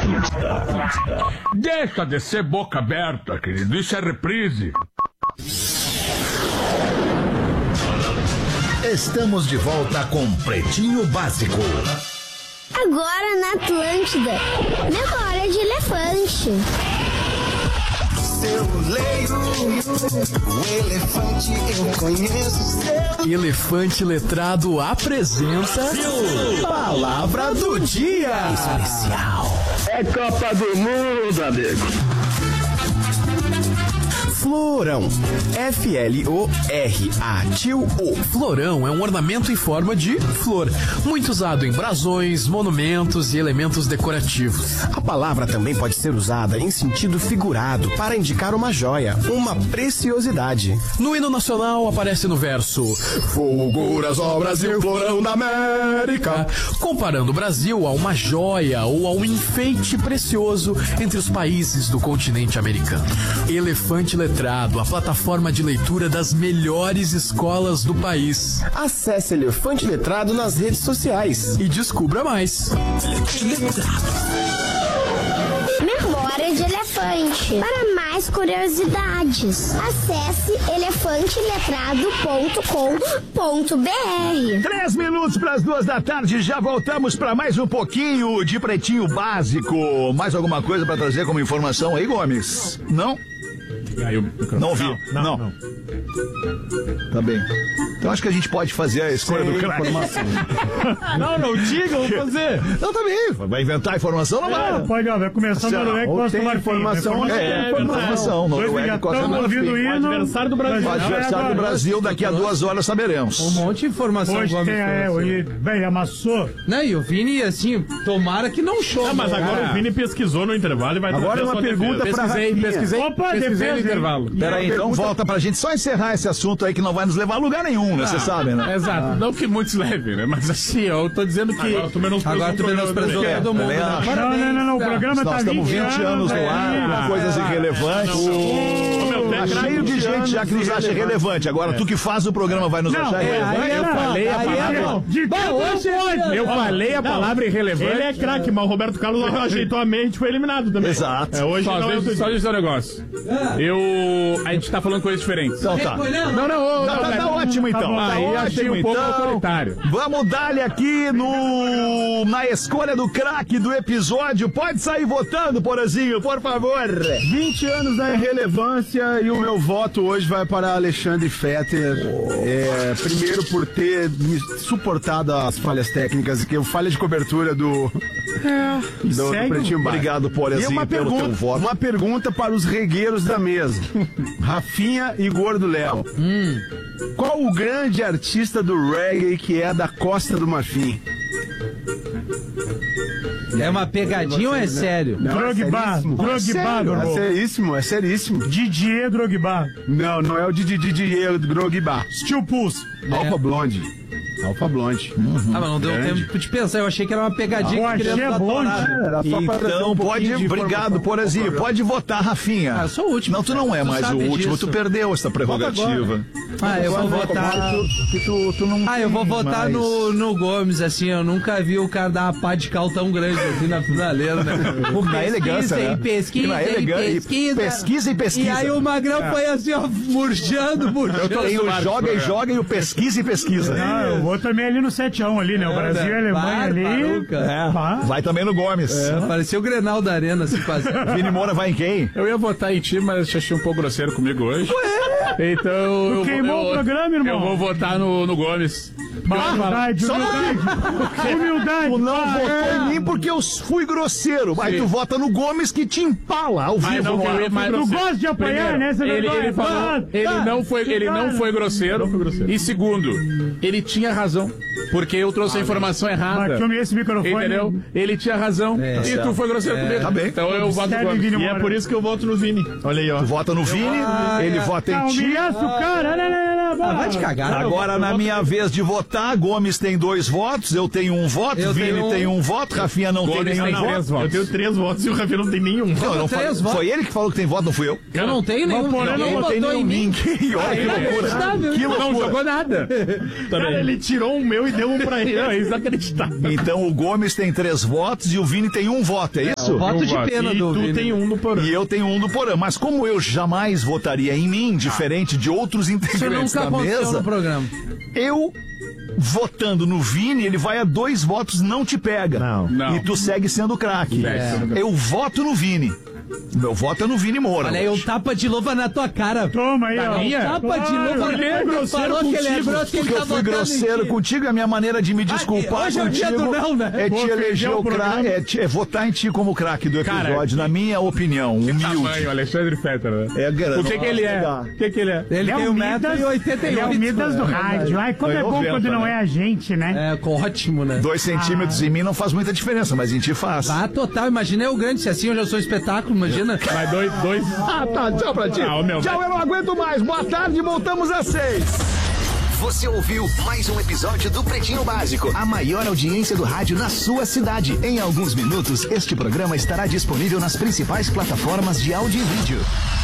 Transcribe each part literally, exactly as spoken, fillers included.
Deixa de ser boca aberta, querido. Isso é reprise. Estamos de volta com Pretinho Básico. Agora na Atlântida, memória de elefante. Seu leio, o elefante eu conheço. Seu... Elefante Letrado apresenta Palavra do Dia Especial. É Copa do Mundo, amigo. Florão. F L O R A tio O. Florão é um ornamento em forma de flor, muito usado em brasões, monumentos e elementos decorativos. A palavra também pode ser usada em sentido figurado para indicar uma joia, uma preciosidade. No hino nacional aparece no verso Fulguras, ó Brasil, florão da América, comparando o Brasil a uma joia ou a um enfeite precioso entre os países do continente americano. Elefante Letrado, a plataforma de leitura das melhores escolas do país. Acesse Elefante Letrado nas redes sociais e descubra mais. Memória de elefante. Para mais curiosidades, acesse elefante letrado ponto com ponto b r. Três minutos para as duas da tarde, já voltamos para mais um pouquinho de Pretinho Básico. Mais alguma coisa para trazer como informação aí, Gomes? Não? Aí, não ouvi. Não, não, não. não. Tá bem. Então acho que a gente pode fazer a escolha Sim, do craque. Não, não diga, vamos fazer. Não, tá bem. Vai inventar a informação, não vai? É, pode, ó, vai começar no Noruega com Costa Marfim. Informação, é, informação. Noruega com Costa Marfim. O adversário do Brasil. O adversário do Brasil, daqui a duas horas saberemos. Um monte de informação. Hoje tem, é, hoje, bem, amassou. Não, e o Vini, assim, tomara que não chove. Ah, mas agora o Vini pesquisou no intervalo e vai agora uma pergunta pra Pesquisei, pesquisei, Opa, pesquisei no intervalo. Peraí, então volta pra gente só encerrar esse assunto aí que não vai nos levar a lugar nenhum, né? Você sabe, né? Exato, ah. Não que muitos levem, né? Mas assim, eu tô dizendo que... Agora tu menosprezou todo mundo. Não, não, não, não, o programa tá nós estamos vinte anos no ar, com coisas irrelevantes. Tá cheio de gente já que nos acha relevante. Agora, tu que faz o programa vai nos achar relevante. Eu falei a palavra... Eu falei a palavra irrelevante. Ele é craque, mas o Roberto Carlos ajeitou a mente e foi eliminado também. Exato. É, hoje só, não deixa, é só dizer um negócio. Eu... A gente tá falando coisas diferentes. Então tá. Não, não, Tá, tá, tá ótimo então. Aí tá achei ótimo, um pouco então. autoritário. Vamos dar-lhe aqui no... na escolha do craque do episódio. Pode sair votando, Porazinho, por favor. vinte anos da irrelevância e o meu voto hoje vai para Alexandre Fetter. É, primeiro por ter me suportado as falhas técnicas, que falha de cobertura do... É, do, do Pretinho Básico. Obrigado, Porazinho, e uma pelo pergunta, teu voto. Uma pergunta para os regueiros da mesa. Rafinha e Gordo Léo. Hum. Qual o grande artista do reggae que é da Costa do Marfim? É uma pegadinha ou é sério? Não, Drogba, é Drogba, meu É irmão. seríssimo, é seríssimo. Didier Drogba. Não, não é o Didi Didier Drogba. Steel Pulse. Alfa Blonde. Alfa Blonde. Uhum. Ah, mas não deu Grande. tempo de pensar. Eu achei que era uma pegadinha. Ah, que achei é Blonde. Então um pode, obrigado, Porazinho. Pode votar, Rafinha. Ah, eu sou o último. Não, tu não é tu mais o último. Disso. Tu perdeu essa prerrogativa. Ah, eu vou votar. Tu, tu, tu não ah, eu vou votar no, no Gomes, assim. Eu nunca vi o cara dar uma pá de cal tão grande assim na finaleira, né? Na elegância, né? Pesquisa, na elegância, pesquisa, pesquisa e pesquisa. E aí o Magrão é. foi assim, ó, murchando, murchando. Eu tenho o joga e joga e o pesquisa e pesquisa. Não, eu vou também ali no sete a um ali, né? O Brasil e a Alemanha ali. É. Vai também no Gomes. É, parecia o Grenal da Arena, assim, quase. Vini Moura vai em quem? Eu ia votar em ti, mas achei um pouco grosseiro comigo hoje. Ué? Então. Tu eu queimou vou, o programa, irmão. Eu vou votar no, no Gomes. Humildade, humildade. Humildade. Tu não ah, votou é. em mim porque eu fui grosseiro. Aí tu vota no Gomes que te empala ao vivo. Não, no mas tu gosta de apanhar, primeiro, né? Você ele, ele, falou, ah, ele, ah, não foi, ele não foi grosseiro. Não foi grosseiro. E segundo, ele tinha razão. Porque eu trouxe ah, a informação errada. Mas tome esse microfone. Entendeu? Ele tinha razão. É, e tu foi grosseiro é. comigo. Tá bem. Então eu voto no Gomes. Vini, e é por isso que eu voto no Vini. Olha aí, ó. Tu vota no Vini, ah, ele é. vota em ti. o cara. Ah, vai te cagar. Agora, na minha vez de votar, Gomes tem dois votos, eu tenho um voto, eu Vini tenho um... tem um voto, Rafinha não Gomes tem nenhum tem voto. Votos. Eu tenho três votos e o Rafinha não tem nenhum. Não, não três foi, votos. foi ele que falou que tem voto, não fui eu. Eu não tenho nenhum. Não, eu não botei nenhum. Ninguém. Olha que loucura. Que loucura. Não jogou nada. Cara, ele tirou um meu e deu um pra ele. É inacreditável. Então o Gomes tem três votos e o Vini tem um voto, é isso? isso? Voto de voto. pena E do tu Vini. tem um do Porã. E eu tenho um do Porã, mas como eu jamais votaria em mim, diferente de outros Isso integrantes nunca da aconteceu mesa, no programa. eu votando no Vini, ele vai a dois votos, não te pega. Não. Não. E tu segue sendo craque. Segue sendo craque. Eu voto no Vini. Meu voto é no Vini Moura. Olha aí, um hoje. tapa de luva na tua cara. Toma aí, ó. minha? Tapa de Claro, luva ele é na tua grosseiro Falou que ele é contigo. grosso, que ele Porque tá eu fui votando em grosseiro ti. contigo, a minha maneira de me desculpar hoje é o dia contigo do não, né? é Vou te ofender eleger o o craque, programa. é, te- é votar em ti como craque do Cara, episódio, na minha opinião, Que humilde. tamanho, Alexandre Fetter, né? É grande. O que que ele é? O que que ele é? Ele é tem o um metro Midas, e oitenta e ele é o oito. Midas do rádio. Ai, como É é bom noventa, quando não né? é a gente, né? É, ótimo, né? Dois centímetros em mim não faz muita diferença, mas em ti faz. Ah, total. Imagina eu grande, se assim eu já sou espetáculo, imagina. Mas dois, dois... Ah, tá, tchau pra ti. Ah, ô, meu, Tchau, eu não aguento mais. Boa tarde, voltamos às seis. Você ouviu mais um episódio do Pretinho Básico, a maior audiência do rádio na sua cidade. Em alguns minutos, este programa estará disponível nas principais plataformas de áudio e vídeo.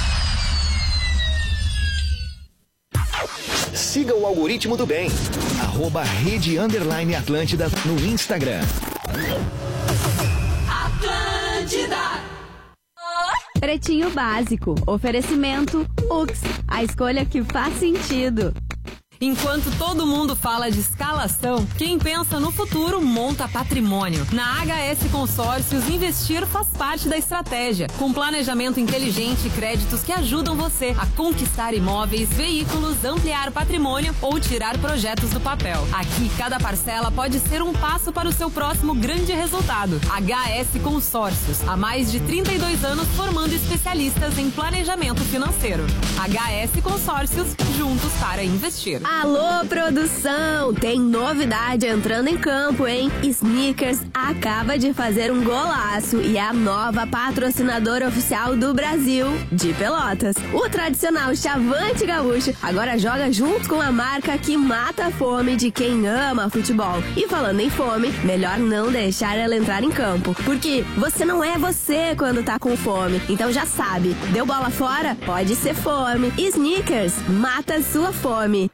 Siga o algoritmo do bem, arroba Rede Underline Atlântida no Instagram. Pretinho Básico. Oferecimento Ux. A escolha que faz sentido. Enquanto todo mundo fala de escalação, quem pensa no futuro monta patrimônio. Na H S Consórcios, investir faz parte da estratégia. Com planejamento inteligente e créditos que ajudam você a conquistar imóveis, veículos, ampliar patrimônio ou tirar projetos do papel. Aqui, cada parcela pode ser um passo para o seu próximo grande resultado. H S Consórcios, há mais de trinta e dois anos formando especialistas em planejamento financeiro. H S Consórcios, juntos para investir. Alô, produção! Tem novidade entrando em campo, hein? Snickers acaba de fazer um golaço e é a nova patrocinadora oficial do Brasil, de Pelotas. O tradicional Chavante Gaúcho agora joga junto com a marca que mata a fome de quem ama futebol. E falando em fome, melhor não deixar ela entrar em campo, porque você não é você quando tá com fome. Então já sabe, deu bola fora? Pode ser fome. Snickers, mata a sua fome.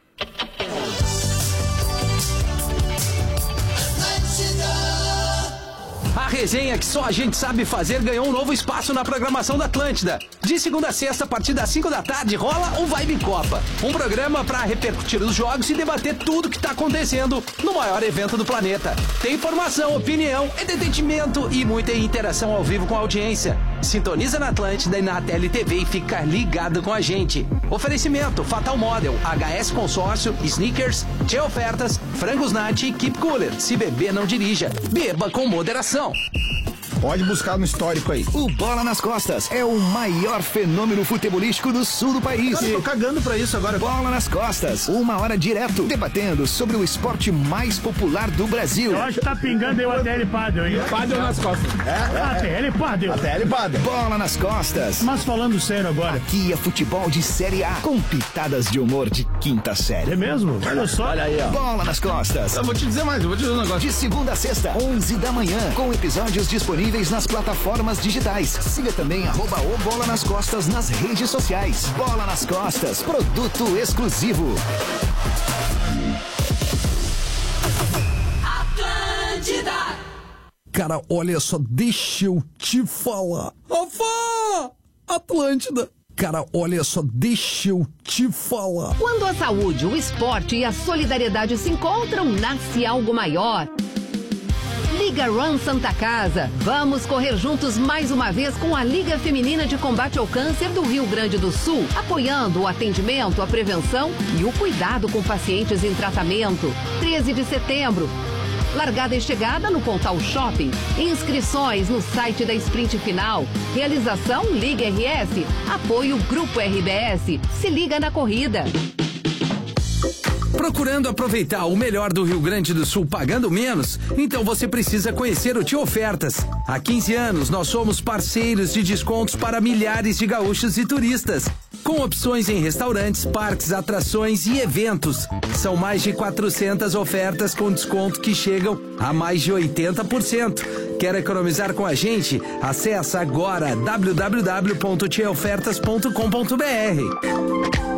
A resenha que só a gente sabe fazer ganhou um novo espaço na programação da Atlântida. De segunda a sexta, a partir das cinco da tarde, rola o Vibe Copa. Um programa para repercutir os jogos e debater tudo que tá acontecendo no maior evento do planeta. Tem informação, opinião, entretenimento e muita interação ao vivo com a audiência. Sintoniza na Atlântida e na Tele T V e fica ligado com a gente. Oferecimento Fatal Model, H S Consórcio, Snickers, Tchê Ofertas, Frangos Nat e Keep Cooler. Se beber, não dirija. Beba com moderação. Pode buscar no histórico aí. O Bola nas Costas é o maior fenômeno futebolístico do sul do país. Cara, eu tô cagando pra isso agora. Bola nas Costas, uma hora direto, debatendo sobre o esporte mais popular do Brasil. Eu acho que tá pingando aí o A T L Padel, hein? Padel nas costas. É, A T L Padel. A T L Padel. Bola nas Costas. Mas falando sério agora. Aqui é futebol de Série A, com pitadas de humor de quinta série. É mesmo? Olha só. Olha aí, ó. Bola nas Costas. Eu vou te dizer mais, eu vou te dizer um negócio. De segunda a sexta, onze da manhã, com episódios disponíveis nas plataformas digitais. Siga também arroba o Bola nas Costas nas redes sociais. Bola nas Costas, produto exclusivo. Atlântida! Cara, olha só, deixa eu te falar. Afá! Atlântida. Cara, olha só, deixa eu te falar. Quando a saúde, o esporte e a solidariedade se encontram, nasce algo maior. Liga Run Santa Casa. Vamos correr juntos mais uma vez com a Liga Feminina de Combate ao Câncer do Rio Grande do Sul, apoiando o atendimento, a prevenção e o cuidado com pacientes em tratamento. treze de setembro. Largada e chegada no Pontal Shopping. Inscrições no site da Sprint Final. Realização Liga R S. Apoio Grupo R B S. Se liga na corrida. Procurando aproveitar o melhor do Rio Grande do Sul pagando menos? Então você precisa conhecer o Tio Ofertas. Há quinze anos nós somos parceiros de descontos para milhares de gaúchos e turistas. Com opções em restaurantes, parques, atrações e eventos. São mais de quatrocentas ofertas com desconto que chegam a mais de oitenta por cento. Quer economizar com a gente? Acesse agora w w w ponto tia ofertas ponto com ponto b r.